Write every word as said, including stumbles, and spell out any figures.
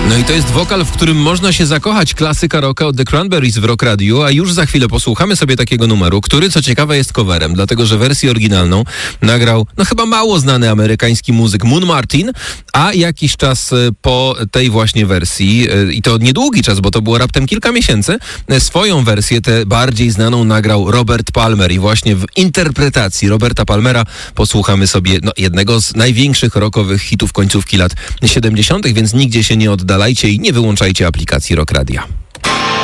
No i to jest wokal, w którym można się zakochać. Klasyka rocka od The Cranberries w Rock Radio, a już za chwilę posłuchamy sobie takiego numeru, który co ciekawe jest coverem, dlatego że wersję oryginalną nagrał no chyba mało znany amerykański muzyk Moon Martin, a jakiś czas po tej właśnie wersji, i to niedługi czas, bo to było raptem kilka miesięcy, swoją wersję, tę bardziej znaną, nagrał Robert Palmer i właśnie w interpretacji Roberta Palmera posłuchamy sobie no, jednego z największych rockowych hitów końcówki lat siedemdziesiątych, więc nigdzie się nie oddalajcie i nie wyłączajcie aplikacji Rock Radia.